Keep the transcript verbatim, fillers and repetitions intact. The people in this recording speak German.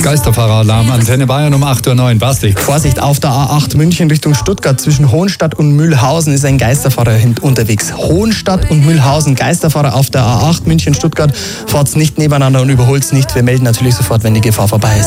Geisterfahreralarm, Antenne Bayern um acht Uhr neun. Basti. Vorsicht, auf der A acht München Richtung Stuttgart zwischen Hohenstadt und Mühlhausen ist ein Geisterfahrer unterwegs. Hohenstadt und Mühlhausen, Geisterfahrer auf der A acht München Stuttgart. Fahrt's nicht nebeneinander und überholt's nicht. Wir melden natürlich sofort, wenn die Gefahr vorbei ist.